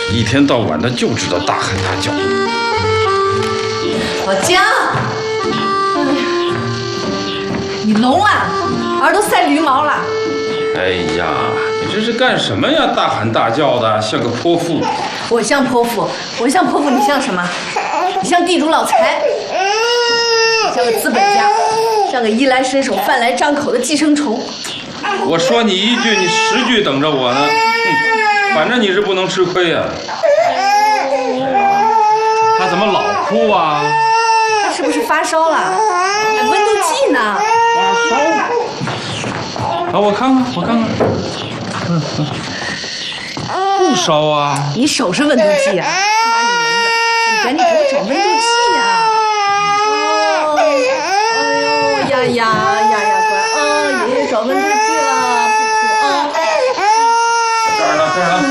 一天到晚的就知道大喊大叫。 老姜，你聋啊？耳朵塞驴毛了？ 哎呀，你这是干什么呀？大喊大叫的，像个泼妇。 我像泼妇，你像什么？你像地主老财，像个资本家，像个衣来伸手、饭来张口的寄生虫。 我说你一句，你10句等着我呢。反正你是不能吃亏呀。他怎么老哭啊？ 他是不是发烧了？哎，温度计呢？ 发烧？啊，我看看。不烧啊。 你手是温度计啊？你赶紧给我找温度计呀！哦，哎呦呀，乖，哦，爷爷找温度计了，不哭啊。 这儿呢。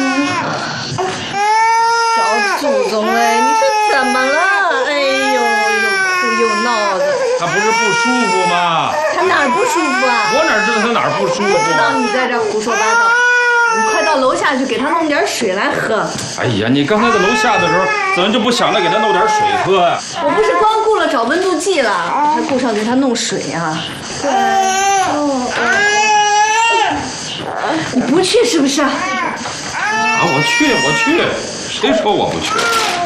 小祖宗哎，你这怎么了？哎呦，又哭又闹的。 他不是不舒服吗？ 他哪儿不舒服啊？ 我哪知道他哪儿不舒服？ 我知道你在这胡说八道。你快到楼下去给他弄点水来喝。 哎呀，你刚才在楼下的时候，怎么就不想着给他弄点水喝呀？ 我不是光顾了找温度计了，还顾上给他弄水啊。你不去是不是？ 啊，我去，谁说我不去？